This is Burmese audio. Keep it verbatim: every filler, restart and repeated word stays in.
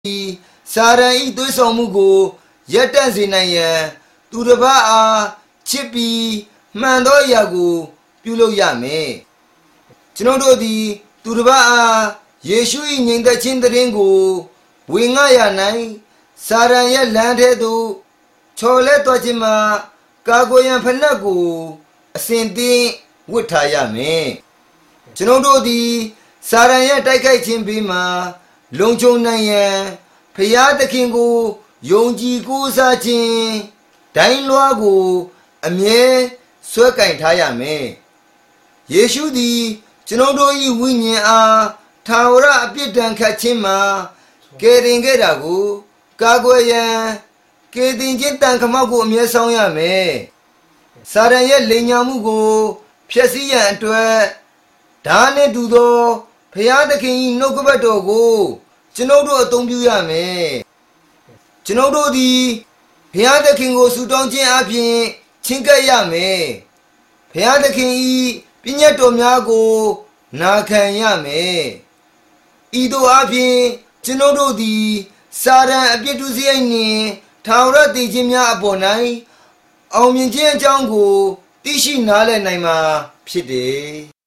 စာရန်ဤသွေးဆောင်မှုကိုရပ်တန့်စေနိုင်ရန်သူတစ်ပါးအားချစ်ပြီးမှန်သောအရာကိုပြုလုပ်ရမယ်ကျွန်ုပ်တို့သည်သူတစ်ပါးအားယေရှု၏ငြိမ်သက်ခြင်းတရင်ကိုဝေငှရနိုင်စာရန်ရဲ့လမ်းထဲသို့ချော်လဲသွားခြင်းမှာကာကွယ်ရန်ဖနက်ကိုအစဉ်သင်းဝတ်ထားရမယ်ကျွန်ုပ်တို့သည်စာရန်ရဲ့တိုက်ခိုက်ခြင်းဘေးမှာလုံခြုံနိုင်ရန်ဖျားသခင်ကိုယုံကြည်ကိုးစားခြင်းဒိုင်းလွှားကိုအမြဲဆွဲကင်ထားရမယ်ယေရှုသည်ကျွန်ုပ်တို့၏ဝိညာဉ်အားထာဝရအပြစ်ဒဏ်ခတ်ခြင်းမှာကယ်တင်ခဲ့တာကိုကာကွယ်ရန်ကယ်တင်ခြင်းတန်ခမောက်ကိုအမြဲဆောင်ရမယ်စာရန်ရဲ့လိမ်ညာမှုကိုဖျက်ဆီးရန်အတွက်ဓာနှင့်တူသောဖျားသခင်၏နှုတ်ကပတ်တော်ကိုကျွန်ုပ်တို့အသုံးပြုရမယ်ကျွန်ုပ်တို့သည်ဘုရားသခင်ကိုဆုတောင်းခြင်းအပြင်ချီးကပ်ရမယ်ဘုရားသခင်၏ပညတ်တော်များကိုနာခံရမယ်ဤသို့အပြင်ကျွန်ုပ်တို့သည်စာရန်အပြစ်ဒုစရိုက်နှင့်ထာဝရတည်ခြင်းများအပေါ်၌အောင်မြင်ခြင်းအကြောင်းကိုသိရှိနားလည်နိုင်မှာဖြစ်တယ်